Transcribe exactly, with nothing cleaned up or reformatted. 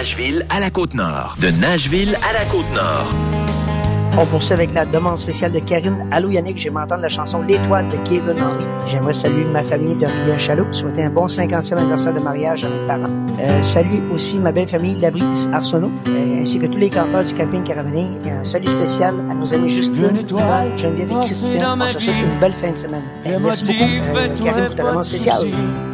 Nashville à la Côte-Nord. De Nashville à la Côte-Nord. On poursuit avec la demande spéciale de Karine. Allô Yannick, j'aimerais entendre la chanson L'étoile de Kevin Henry. J'aimerais saluer ma famille de Rivière-Chaloupe, souhaiter un bon cinquantième anniversaire de mariage à mes parents. Euh, salut aussi ma belle famille d'Abri Arsenault, euh, ainsi que tous les campeurs du camping Carabinier. Et un salut spécial à nos amis Justine, Duval, Geneviève et Christian. On se souhaite une belle fin de semaine. Euh, merci beaucoup, euh, Karine, pour ta demande spéciale.